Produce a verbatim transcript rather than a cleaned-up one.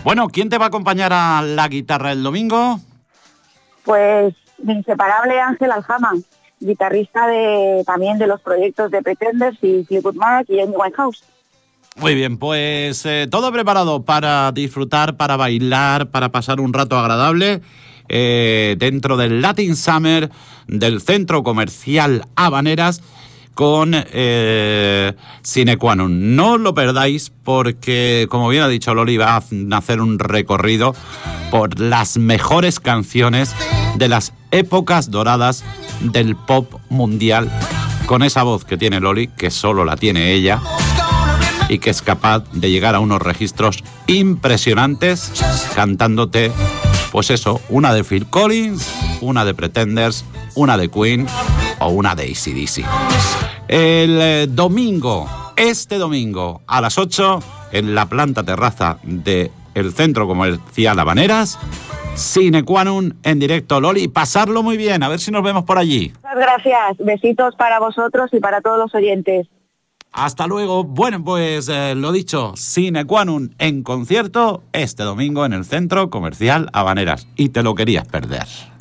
Bueno, ¿quién te va a acompañar a la guitarra el domingo? Pues mi inseparable Ángel Aljama, guitarrista de también de los proyectos de Pretenders y Fleetwood Mac y Amy Winehouse. Muy bien, pues eh, todo preparado para disfrutar, para bailar, para pasar un rato agradable eh, dentro del Latin Summer del Centro Comercial Habaneras con eh, Sine Qua Non. No os lo perdáis porque, como bien ha dicho Loli, va a hacer un recorrido por las mejores canciones de las épocas doradas del pop mundial, con esa voz que tiene Loli, que solo la tiene ella, y que es capaz de llegar a unos registros impresionantes cantándote, pues eso, una de Phil Collins, una de Pretenders, una de Queen o una de A C D C. El eh, domingo, este domingo, a las ocho, en la planta terraza del Centro Comercial Habaneras, Sine Qua Non en directo. Loli, pasarlo muy bien, a ver si nos vemos por allí. Muchas gracias, besitos para vosotros y para todos los oyentes. Hasta luego. Bueno, pues eh, lo dicho, Sine Qua Non en concierto este domingo en el Centro Comercial Habaneras. Y te lo querías perder.